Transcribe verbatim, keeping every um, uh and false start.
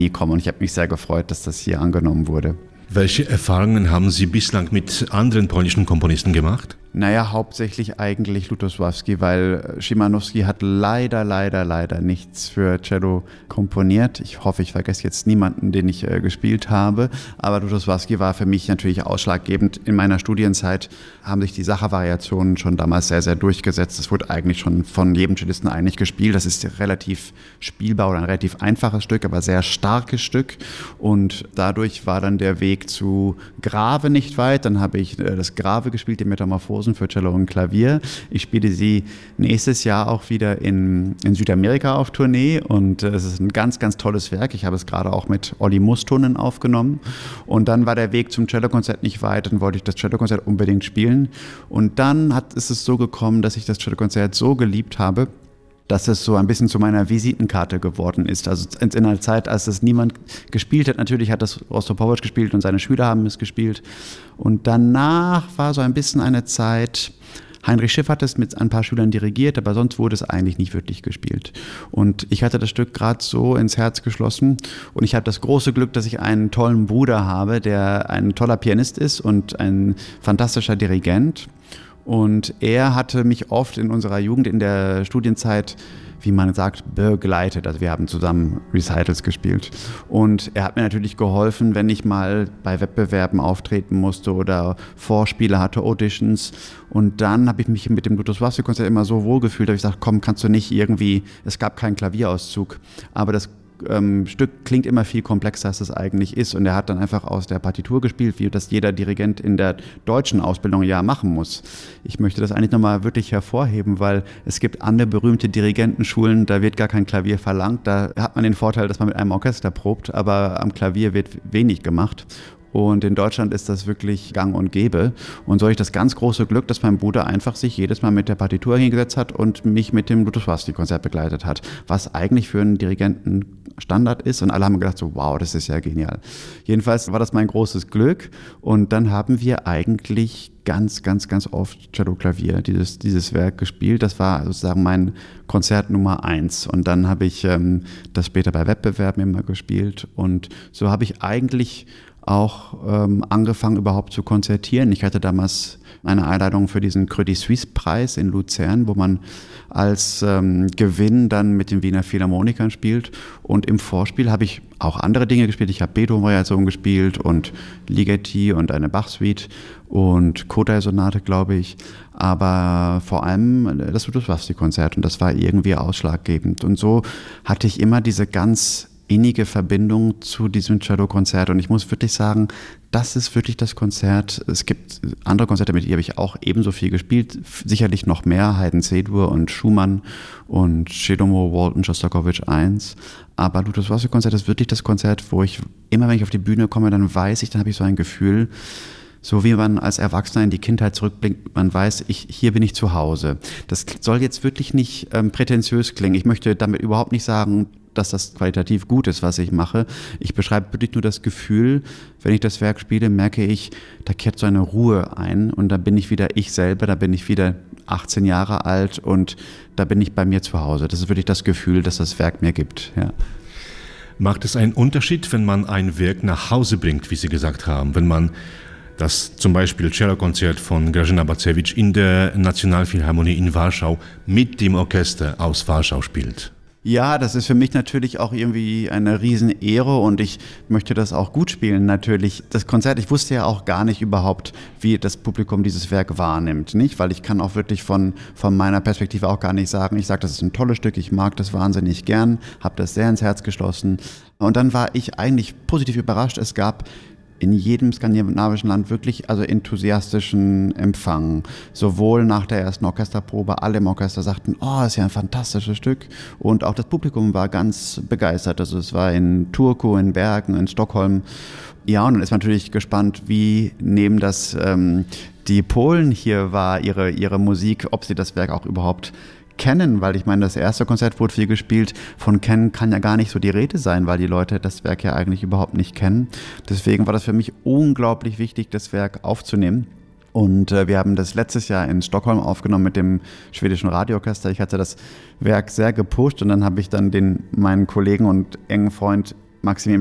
kommen. Und ich habe mich sehr gefreut, dass das hier angenommen wurde. Welche Erfahrungen haben Sie bislang mit anderen polnischen Komponisten gemacht? Naja, hauptsächlich eigentlich Lutosławski, weil Szymanowski hat leider, leider, leider nichts für Cello komponiert. Ich hoffe, ich vergesse jetzt niemanden, den ich äh, gespielt habe. Aber Lutosławski war für mich natürlich ausschlaggebend. In meiner Studienzeit haben sich die Sacher-Variationen schon damals sehr, sehr durchgesetzt. Das wurde eigentlich schon von jedem Cellisten eigentlich gespielt. Das ist relativ spielbar oder ein relativ einfaches Stück, aber sehr starkes Stück. Und dadurch war dann der Weg zu Grave nicht weit. Dann habe ich äh, das Grave gespielt, die Metamorphose für Cello und Klavier. Ich spiele sie nächstes Jahr auch wieder in, in Südamerika auf Tournee und es ist ein ganz, ganz tolles Werk. Ich habe es gerade auch mit Olli Mustonen aufgenommen und dann war der Weg zum Cellokonzert nicht weit, dann wollte ich das Cellokonzert unbedingt spielen und dann hat, ist es so gekommen, dass ich das Cellokonzert so geliebt habe, dass es so ein bisschen zu meiner Visitenkarte geworden ist. Also in einer Zeit, als es niemand gespielt hat, natürlich hat das Rostropowitsch gespielt und seine Schüler haben es gespielt. Und danach war so ein bisschen eine Zeit, Heinrich Schiff hat es mit ein paar Schülern dirigiert, aber sonst wurde es eigentlich nicht wirklich gespielt. Und ich hatte das Stück gerade so ins Herz geschlossen und ich habe das große Glück, dass ich einen tollen Bruder habe, der ein toller Pianist ist und ein fantastischer Dirigent. Und er hatte mich oft in unserer Jugend, in der Studienzeit, wie man sagt, begleitet. Also wir haben zusammen Recitals gespielt. Und er hat mir natürlich geholfen, wenn ich mal bei Wettbewerben auftreten musste oder Vorspiele hatte, Auditions. Und dann habe ich mich mit dem Lutosławski-Konzert immer so wohlgefühlt, dass ich gesagt, komm, kannst du nicht irgendwie, es gab keinen Klavierauszug, aber das Ähm, Stück klingt immer viel komplexer, als es eigentlich ist. Und er hat dann einfach aus der Partitur gespielt, wie das jeder Dirigent in der deutschen Ausbildung ja machen muss. Ich möchte das eigentlich nochmal wirklich hervorheben, weil es gibt andere berühmte Dirigentenschulen, da wird gar kein Klavier verlangt. Da hat man den Vorteil, dass man mit einem Orchester probt, aber am Klavier wird wenig gemacht. Und in Deutschland ist das wirklich gang und gäbe. Und so habe ich das ganz große Glück, dass mein Bruder einfach sich jedes Mal mit der Partitur hingesetzt hat und mich mit dem Lutosławski-Konzert begleitet hat. Was eigentlich für einen Dirigenten Standard ist. Und alle haben gedacht so, wow, das ist ja genial. Jedenfalls war das mein großes Glück. Und dann haben wir eigentlich ganz, ganz, ganz oft Cello-Klavier, dieses, dieses Werk gespielt. Das war sozusagen mein Konzert Nummer eins. Und dann habe ich ähm, das später bei Wettbewerben immer gespielt. Und so habe ich eigentlich auch ähm, angefangen überhaupt zu konzertieren. Ich hatte damals eine Einladung für diesen Credit Suisse Preis in Luzern, wo man als ähm, Gewinn dann mit den Wiener Philharmonikern spielt. Und im Vorspiel habe ich auch andere Dinge gespielt. Ich habe Beethoven-Variationen gespielt und Ligeti und eine Bach-Suite und Kodály-Sonate, glaube ich. Aber vor allem das Lutosławski-Konzert und das war irgendwie ausschlaggebend. Und so hatte ich immer diese ganz innige Verbindung zu diesem Cello-Konzert. Und ich muss wirklich sagen, das ist wirklich das Konzert. Es gibt andere Konzerte, mit denen habe ich auch ebenso viel gespielt. Sicherlich noch mehr, Haydn C-Dur und Schumann und Chedomo, Walton, Schostakowitsch eins. Aber Lutosławski-Konzert ist wirklich das Konzert, wo ich immer, wenn ich auf die Bühne komme, dann weiß ich, dann habe ich so ein Gefühl, so wie man als Erwachsener in die Kindheit zurückblickt, man weiß, ich, hier bin ich zu Hause. Das soll jetzt wirklich nicht ähm, prätentiös klingen. Ich möchte damit überhaupt nicht sagen, dass das qualitativ gut ist, was ich mache. Ich beschreibe wirklich nur das Gefühl, wenn ich das Werk spiele, merke ich, da kehrt so eine Ruhe ein und da bin ich wieder ich selber, da bin ich wieder achtzehn Jahre alt und da bin ich bei mir zu Hause. Das ist wirklich das Gefühl, das das Werk mir gibt. Ja. Macht es einen Unterschied, wenn man ein Werk nach Hause bringt, wie Sie gesagt haben, wenn man das zum Beispiel Cellokonzert von Grażyna Bacewicz in der Nationalphilharmonie in Warschau mit dem Orchester aus Warschau spielt? Ja, das ist für mich natürlich auch irgendwie eine Riesenehre und ich möchte das auch gut spielen natürlich. Das Konzert, ich wusste ja auch gar nicht überhaupt, wie das Publikum dieses Werk wahrnimmt, nicht? Weil ich kann auch wirklich von, von meiner Perspektive auch gar nicht sagen, ich sage, das ist ein tolles Stück, ich mag das wahnsinnig gern, habe das sehr ins Herz geschlossen. Und dann war ich eigentlich positiv überrascht, es gab in jedem skandinavischen Land wirklich also enthusiastischen Empfang. Sowohl nach der ersten Orchesterprobe, alle im Orchester sagten, oh, ist ja ein fantastisches Stück. Und auch das Publikum war ganz begeistert. Also es war in Turku, in Bergen, in Stockholm. Ja, und dann ist man natürlich gespannt, wie nehmen das ähm, die Polen hier wahr, ihre, ihre Musik, ob sie das Werk auch überhaupt kennen, weil ich meine, das erste Konzert wurde viel gespielt. Von kennen kann ja gar nicht so die Rede sein, weil die Leute das Werk ja eigentlich überhaupt nicht kennen. Deswegen war das für mich unglaublich wichtig, das Werk aufzunehmen. Und äh, wir haben das letztes Jahr in Stockholm aufgenommen mit dem schwedischen Radioorchester. Ich hatte das Werk sehr gepusht und dann habe ich dann den, meinen Kollegen und engen Freund Maximilian